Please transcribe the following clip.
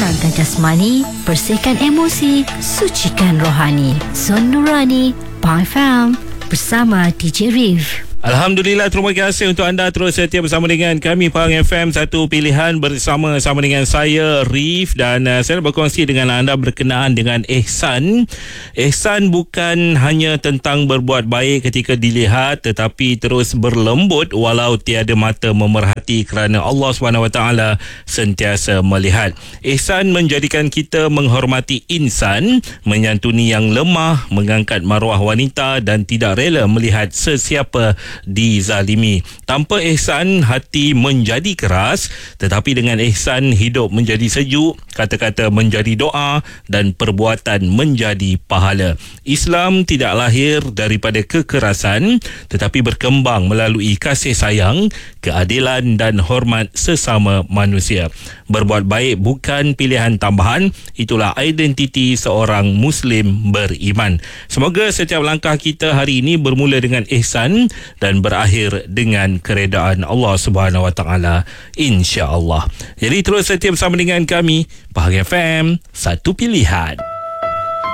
tenangkan jasmani, bersihkan emosi, sucikan rohani. Zon Nurani, Pi FM bersama DJ Rif. Alhamdulillah, terima kasih untuk anda terus setia bersama dengan kami Pahang FM, satu pilihan bersama dengan saya Rif, dan saya nak berkongsi dengan anda berkenaan dengan ihsan. Ihsan bukan hanya tentang berbuat baik ketika dilihat, tetapi terus berlembut walau tiada mata memerhati, kerana Allah SWT sentiasa melihat. Ihsan menjadikan kita menghormati insan, menyantuni yang lemah, mengangkat maruah wanita dan tidak rela melihat sesiapa dizalimi. Tanpa ihsan, hati menjadi keras, tetapi dengan ihsan, hidup menjadi sejuk, kata-kata menjadi doa dan perbuatan menjadi pahala. Islam tidak lahir daripada kekerasan, tetapi berkembang melalui kasih sayang, keadilan dan hormat sesama manusia. Berbuat baik bukan pilihan tambahan, itulah identiti seorang Muslim beriman. Semoga setiap langkah kita hari ini bermula dengan ihsan dan berakhir dengan keredaan Allah Subhanahu Wa Taala, insya-Allah. Jadi terus setia bersama dengan kami Pahang FM, satu pilihan.